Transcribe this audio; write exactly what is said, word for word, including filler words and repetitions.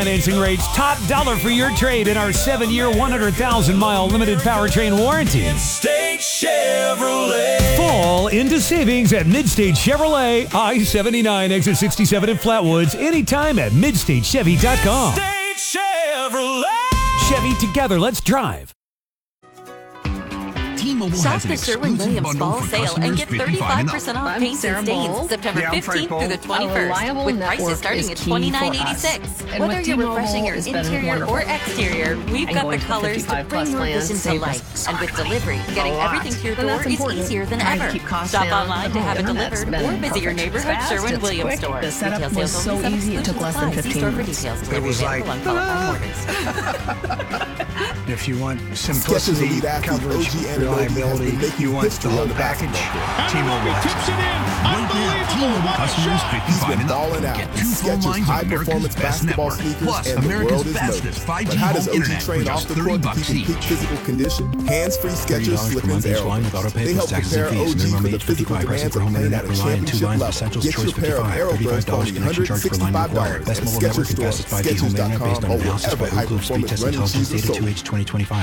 financing rates, top dollar for your trade in our seven-year, one hundred thousand mile limited powertrain warranty. Midstate Chevrolet. Fall into savings at Midstate Chevrolet, I seventy-nine, exit sixty-seven in Flatwoods, anytime at midstate chevy dot com. Midstate Chevrolet. Chevy, together, let's drive. T-Mobile Shop has an the Sherwin-Williams exclusive fall bundle for sale and get customers thirty-five fifty-five percent and off up. paints and Sarah stains Bowles. September Yeah, I'm Frank fifteenth through the Bolt. A twenty-first reliable with prices network starting is at key twenty-nine for us. eighty-six. And Whether with you're T-Mobile, refreshing your it's been interior wonderful. or exterior, we've And got going the for colors to fifty-five bring plus your plans vision to saves life. us And with delivery, getting a lot. everything to your And door that's is important. easier than Trying to ever. keep costs Shop down online at to have it home, that's delivered been or visit your perfect. neighborhood Fast, it's Sherwin-Williams quick. store. The setup Retail was sales so only, some easy, it took exclusions less than apply. See fifteen store for minutes. details. It was Available like, on qualified orders. If you want Skechers simplicity, elite athlete coverage, O G Anunoby has reliability, been making you want the history whole on the package, basketball court. T-Mobile has Tips it it. in. Right now, T-Mobile customers He's fifty-five been and up balling out. get two Skechers phone lines on America's high-performance best basketball network, sneakers plus and the America's world is fastest noticed. five G But how does home O G internet for train off just the thirty court to bucks keep in peak each. physical condition? Hands-free Skechers thirty dollars per Slip-ins month each line Aeropress. with auto pay They plus help taxes prepare and fees. O G Minimum for the age physical fifty-five. Price demands per of home playing internet at a per line. Two championship lines for level. Essentials. Get Choice your pair of fifty-five. Aeropress thirty-five dollars for for only an extra charge per line one hundred sixty-five required. dollars Best at mobile network and Skechers fastest stores, five G home skechers dot internet com, based on or analysis by wherever Ookla Speed high-performance Test running Intelligence shoes are data sold. two H twenty twenty-five.